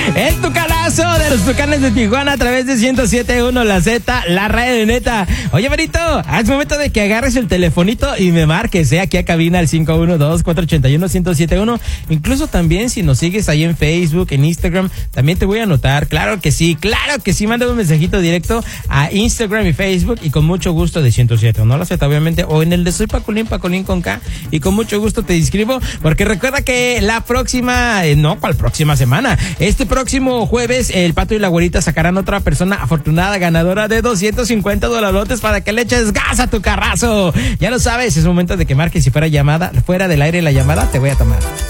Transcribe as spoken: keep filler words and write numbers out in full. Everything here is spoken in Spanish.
El Tucanazo de los Tucanes de Tijuana a través de ciento siete punto uno La Z, la radio de neta. Oye, Benito, es momento de que agarres el telefonito y me marques, ¿eh? Aquí a cabina al cinco uno dos, cuatro ocho uno, uno cero siete uno. Incluso también si nos sigues ahí en Facebook, en Instagram, también te voy a anotar. Claro que sí, claro que sí. Mándame un mensajito directo a Instagram y Facebook y con mucho gusto de ciento siete, ¿no? La Z, obviamente, o en el de Soy Paculín, Paculín con K, y con mucho gusto te inscribo, porque recuerda que la próxima, eh, no, ¿cuál próxima semana? Este próximo jueves, el Pato y la Güerita sacarán otra persona afortunada ganadora de doscientos cincuenta dolalotes para que le eches gas a tu carrazo. Ya lo sabes, es momento de que marques. Si fuera llamada, fuera del aire la llamada, te voy a tomar.